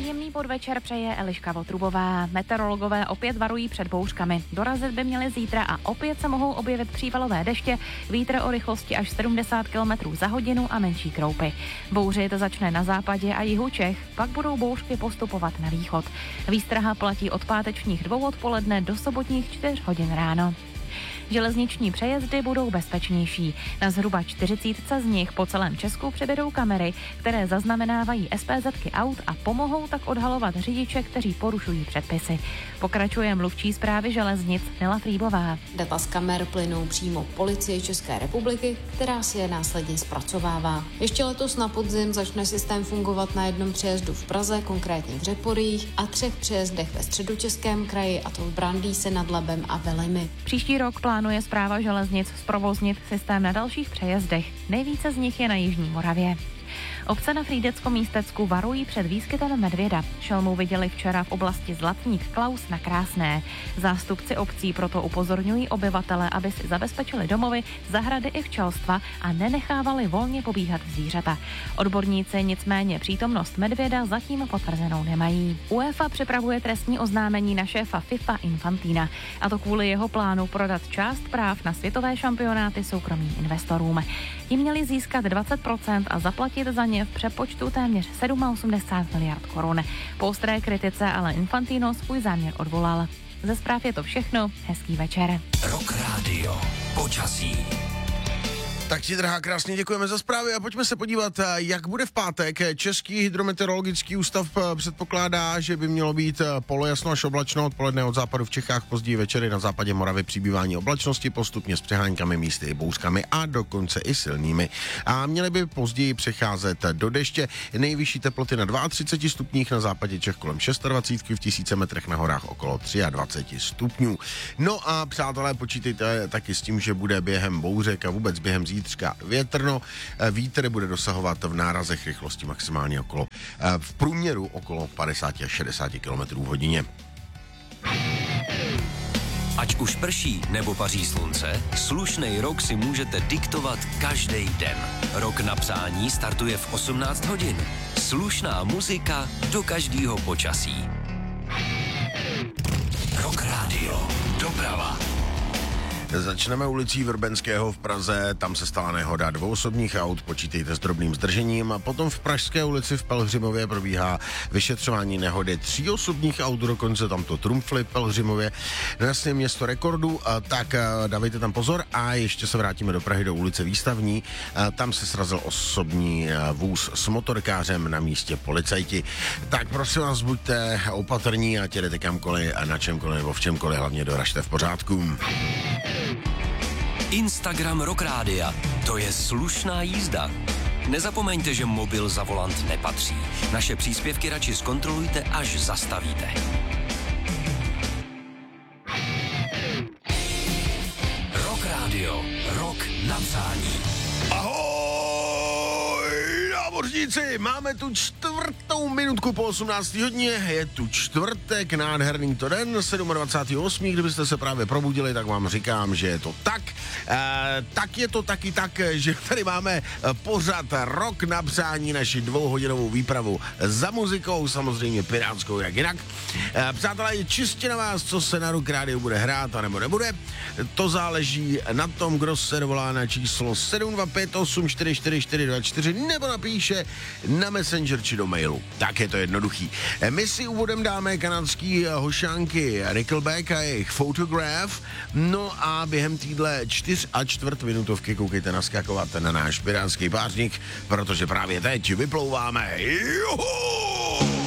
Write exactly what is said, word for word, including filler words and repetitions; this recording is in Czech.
Příjemný podvečer přeje Eliška Votrubová. Meteorologové opět varují před bouřkami. Dorazit by měly zítra a opět se mohou objevit přívalové deště, vítr o rychlosti až sedmdesát kilometrů za hodinu a menší kroupy. Bouřit začne na západě a jihu Čech, pak budou bouřky postupovat na východ. Výstraha platí od pátečních dvou odpoledne do sobotních čtyř hodin ráno. Železniční přejezdy budou bezpečnější. Na zhruba čtyřicítce z nich po celém Česku přibydou kamery, které zaznamenávají SPZky aut a pomohou tak odhalovat řidiče, kteří porušují předpisy. Pokračuje mluvčí správy železnic Nela Frýbová. Data z kamer plynou přímo Policii České republiky, která si je následně zpracovává. Ještě letos na podzim začne systém fungovat na jednom přejezdu v Praze, konkrétně v Řeporích, a třech přejezdech ve Středočeském kraji, a to v Brandýse nad Labem a Velimi. Příští rok plánuje správa železnic zprovoznit systém na dalších přejezdech. Nejvíce z nich je na jižní Moravě. Obce na Frýdecko-Místecku varují před výskytem medvěda. Šelmu viděli včera v oblasti Zlatník Klaus na Krásné. Zástupci obcí proto upozorňují obyvatele, aby si zabezpečili domovy, zahrady i včelstva a nenechávali volně pobíhat zvířata. Odborníci nicméně přítomnost medvěda zatím potvrzenou nemají. UEFA připravuje trestní oznámení na šéfa FIFA Infantina, a to kvůli jeho plánu prodat část práv na světové šampionáty soukromým investorům. Ti měli získat dvacet procent a zaplatit za ně v přepočtu téměř osmdesát sedm miliard korun. Po ostré kritice ale Infantino svůj záměr odvolal. Ze zpráv je to všechno. Hezký večer. Rock Radio. Počasí. Tak ti, drahá, krásně děkujeme za zprávy a pojďme se podívat, jak bude v pátek. Český hydrometeorologický ústav předpokládá, že by mělo být polojasno až oblačno, odpoledne od západu v Čechách, později večery na západě Moravy přibývání oblačnosti, postupně s přeháňkami, místy i bouřkami a dokonce i silnými. A měly by později přecházet do deště. Nejvyšší teploty na třicet dva stupních, na západě Čech kolem dvacet šest, v tisíce metrech na horách okolo dvacet tři stupňů. No a přátelé, počítejte taky s tím, že bude během bouřek a vůbec během zítřka větrno. Vítr bude dosahovat v nárazech rychlosti maximálně okolo, v průměru okolo padesát až šedesát kilometrů v hodině. Ať už prší nebo paří slunce, slušnej rok si můžete diktovat každý den. Rok na přání startuje v osmnáct hodin. Slušná muzika do každého počasí. Rock Radio. Doprava. Začneme ulicí Vrbenského v Praze, tam se stala nehoda dvou osobních aut, počítejte s drobným zdržením, a potom v Pražské ulici v Pelhřimově probíhá vyšetřování nehody tří osobních aut, dokonce tam to trumfly v Pelhřimově, vlastně město rekordů, tak dávejte tam pozor. A ještě se vrátíme do Prahy, do ulice Výstavní, tam se srazil osobní vůz s motorkářem, na místě policajti. Tak prosím vás, buďte opatrní, ať jedete kamkoliv a na čemkoliv nebo v čemkoliv, hlavně doražte v pořádku. Instagram Rock Rádia. To je slušná jízda. Nezapomeňte, že mobil za volant nepatří. Naše příspěvky radši zkontrolujte, až zastavíte. Rock Radio. Rock na přání. Ahoj, námořníci, máme tu čtvrtou minutku po osmnácté hodině, je tu čtvrtek, nádherný to den, dvacátého sedmého osmého Kdybyste se právě probudili, tak vám říkám, že je to tak. E, tak je to taky tak, že tady máme pořad Rock na přání, naši dvouhodinovou výpravu za muzikou, samozřejmě pirátskou, jak jinak. E, přátelé, je čistě na vás, co se na Rock Rádiu bude hrát a nebo nebude. To záleží na tom, kdo se dovolá na číslo sedm dva pět osm čtyři čtyři čtyři dva čtyři nebo napíše na Messenger či do mailu. Tak je to jednoduchý. My si úvodem dáme kanadský hošánky Nickelback a jejich Photograph. No a během týdle čtyř a čtvrt minutovky koukejte naskakovat na náš pirátský pářník, protože právě teď vyplouváme. Juhu!